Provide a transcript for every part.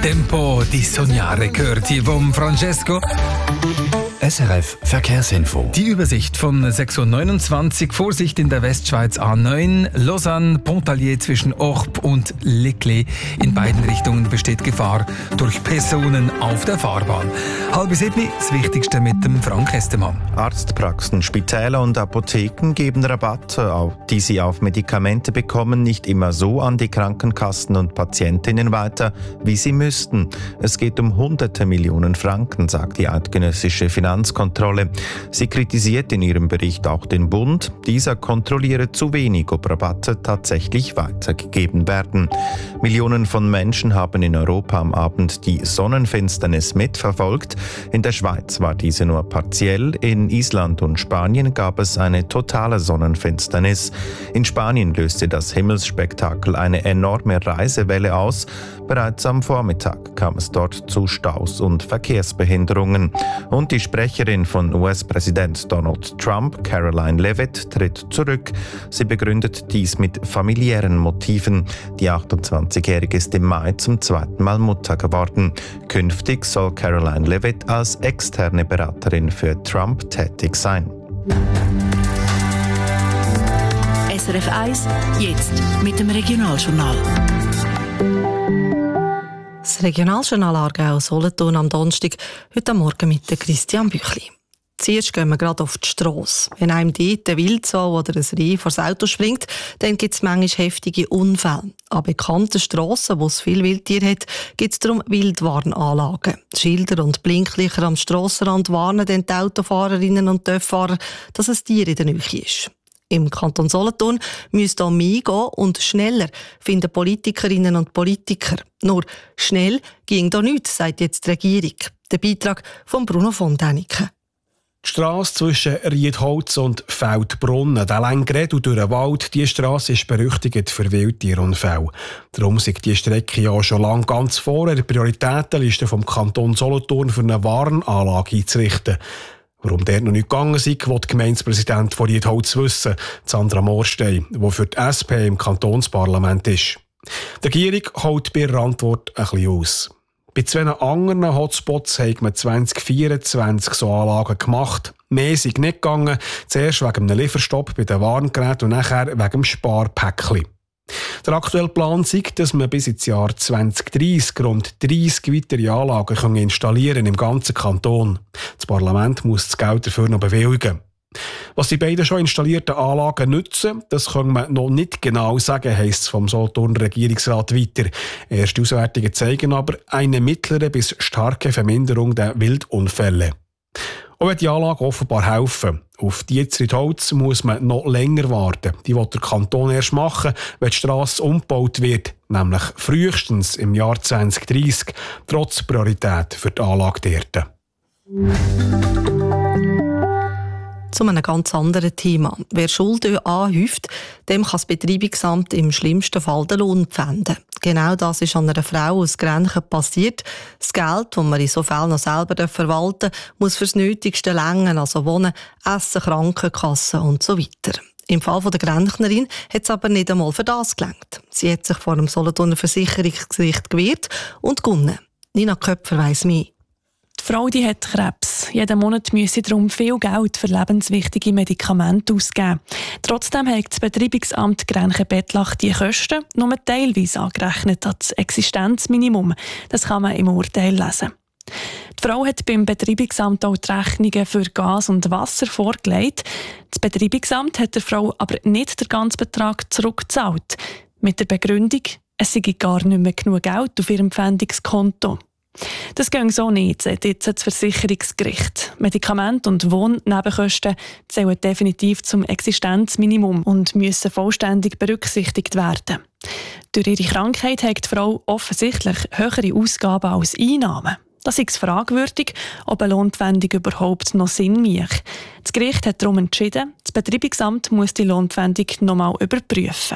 Tempo di sognare gehört hier vom Francesco. SRF Verkehrsinfo. Die Übersicht von 6.29 Uhr. Vorsicht in der Westschweiz A9, Lausanne, Pontarlier zwischen Orb und Leclerc. In beiden Richtungen besteht Gefahr durch Personen auf der Fahrbahn. 6:30, das Wichtigste mit dem Frank Estemann. Arztpraxen, Spitäler und Apotheken geben Rabatte, die sie auf Medikamente bekommen, nicht immer so an die Krankenkassen und Patientinnen weiter, wie sie müssten. Es geht um hunderte Millionen Franken, sagt die eidgenössische Finanzkontrolle. Sie kritisiert in ihrem Bericht auch den Bund. Dieser kontrolliere zu wenig, ob Rabatte tatsächlich weitergegeben werden. Millionen von Menschen haben in Europa am Abend die Sonnenfinsternis mitverfolgt. In der Schweiz war diese nur partiell. In Island und Spanien gab es eine totale Sonnenfinsternis. In Spanien löste das Himmelsspektakel eine enorme Reisewelle aus. Bereits am Vormittag kam es dort zu Staus und Verkehrsbehinderungen. Und die Sprecherin von US-Präsident Donald Trump, Caroline Leavitt, tritt zurück. Sie begründet dies mit familiären Motiven. Die 28-Jährige ist im Mai zum zweiten Mal Mutter geworden. Künftig soll Caroline Leavitt als externe Beraterin für Trump tätig sein. SRF 1, jetzt mit dem Regionaljournal. Das Regionaljournal Aargau-Solothurn am Donnerstag, heute Morgen mit Christian Büchli. Zuerst gehen wir gerade auf die Strasse. Wenn einem dort ein Wildsau oder ein Reh vor das Auto springt, dann gibt es manchmal heftige Unfälle. An bekannten Strassen, wo es viele Wildtiere hat, gibt es darum Wildwarnanlagen. Schilder und Blinklichter am Strassenrand warnen dann die Autofahrerinnen und Töfffahrer, dass ein Tier in der Nähe ist. Im Kanton Solothurn müsste auch mehr gehen und schneller, finden Politikerinnen und Politiker. Nur schnell ging da nichts, sagt jetzt die Regierung. Der Beitrag von Bruno von Däniken. Die Strasse zwischen Riedholz und Feldbrunnen, der lange Gret durch den Wald, diese Strasse ist berüchtigt für Wildtierunfälle. Darum ist die Strecke ja schon lange ganz vor in der Prioritätenliste vom Kanton Solothurn für eine Warnanlage einzurichten. Warum der noch nicht gegangen ist, will die Gemeindepräsident von Riedholz wissen, Sandra Morstein, die für die SP im Kantonsparlament ist. Die Regierung holt bei ihrer Antwort ein bisschen aus. Bei 2 anderen Hotspots hat man 2024 so Anlagen gemacht. Mehr sind nicht gegangen, zuerst wegen einem Lieferstopp bei den Warngeräten und nachher wegen dem Sparpäckchen. Der aktuelle Plan ist, dass man bis ins Jahr 2030 rund 30 weitere Anlagen installieren im ganzen Kanton. Das Parlament muss das Geld dafür noch bewilligen. Was die beiden schon installierten Anlagen nützen, das kann man noch nicht genau sagen, heisst es vom Solothurner Regierungsrat weiter. Erste Auswertungen zeigen aber eine mittlere bis starke Verminderung der Wildunfälle. Auch wenn die Anlagen offenbar helfen. Auf die in Riedholz muss man noch länger warten. Die will der Kanton erst machen, wenn die Strasse umgebaut wird, nämlich frühestens im Jahr 2030, trotz Priorität für die Anlage dort. Zu einem ganz anderen Thema. Wer Schulden anhäuft, dem kann das Betreibungsamt im schlimmsten Fall den Lohn pfänden. Genau das ist an einer Frau aus Grenchen passiert. Das Geld, das man in so Fällen noch selber verwalten darf, muss fürs Nötigste reichen, also Wohnen, Essen, Krankenkasse und so weiter. Im Fall der Grenchnerin hat es aber nicht einmal für das gelangt. Sie hat sich vor dem Solothurner Versicherungsgericht gewehrt und gewonnen. Nina Köpfer weiss mehr. Die Frau die hat Krebs. Jeden Monat müsse sie darum viel Geld für lebenswichtige Medikamente ausgeben. Trotzdem hat das Betreibungsamt Grenchen-Bettlach die Kosten nur teilweise angerechnet an das Existenzminimum. Das kann man im Urteil lesen. Die Frau hat beim Betreibungsamt auch die Rechnungen für Gas und Wasser vorgelegt. Das Betreibungsamt hat der Frau aber nicht den ganzen Betrag zurückgezahlt. Mit der Begründung, es sei gar nicht mehr genug Geld auf ihrem Pfändungskonto. Das geht so nicht, sagt jetzt das Versicherungsgericht. Medikamente und Wohnnebenkosten zählen definitiv zum Existenzminimum und müssen vollständig berücksichtigt werden. Durch ihre Krankheit hat die Frau offensichtlich höhere Ausgaben als Einnahmen. Das ist fragwürdig, ob eine Lohnpfändung überhaupt noch Sinn macht. Das Gericht hat darum entschieden, das Betreibungsamt muss die Lohnpfändung nochmal überprüfen.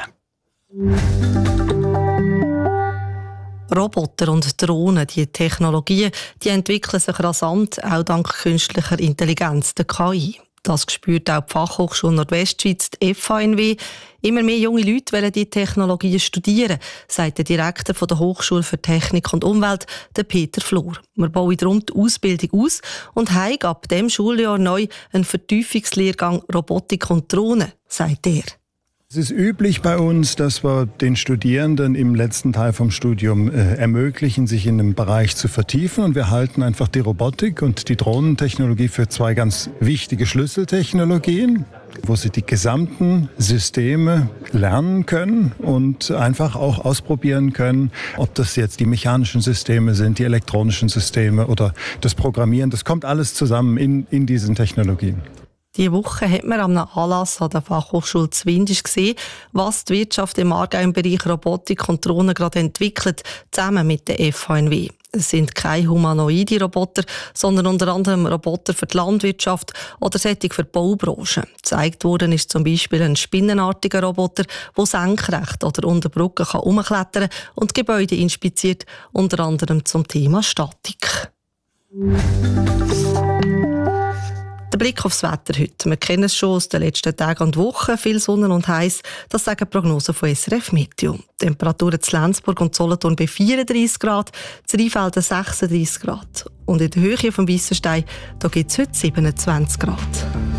Roboter und Drohnen, die Technologien, die entwickeln sich rasant, auch dank künstlicher Intelligenz, der KI. Das spürt auch die Fachhochschule Nordwestschweiz, die FHNW. Immer mehr junge Leute wollen diese Technologien studieren, sagt der Direktor von der Hochschule für Technik und Umwelt, der Peter Flor. Wir bauen darum die Ausbildung aus und haben ab diesem Schuljahr neu einen Vertiefungslehrgang Robotik und Drohnen, sagt er. Es ist üblich bei uns, dass wir den Studierenden im letzten Teil vom Studium ermöglichen, sich in einem Bereich zu vertiefen. Und wir halten einfach die Robotik und die Drohnentechnologie für zwei ganz wichtige Schlüsseltechnologien, wo sie die gesamten Systeme lernen können und einfach auch ausprobieren können, ob das jetzt die mechanischen Systeme sind, die elektronischen Systeme oder das Programmieren. Das kommt alles zusammen in diesen Technologien. Diese Woche hat man am Anlass an der Fachhochschule Zwindisch gesehen, was die Wirtschaft im Aargau im Bereich Robotik und Drohnen gerade entwickelt, zusammen mit der FHNW. Es sind keine humanoide Roboter, sondern unter anderem Roboter für die Landwirtschaft oder solche für die Baubranche. Gezeigt worden ist zum Beispiel ein spinnenartiger Roboter, der senkrecht oder unter Brücken herumklettern kann und Gebäude inspiziert, unter anderem zum Thema Statik. Der Blick aufs Wetter heute. Wir kennen es schon aus den letzten Tagen und Wochen. Viel Sonne und heiß. Das sagen die Prognosen von SRF Meteo. Temperaturen in Lenzburg und Solothurn bei 34 Grad, in Rheinfelden 36 Grad. Und in der Höhe vom Weissenstein gibt es heute 27 Grad.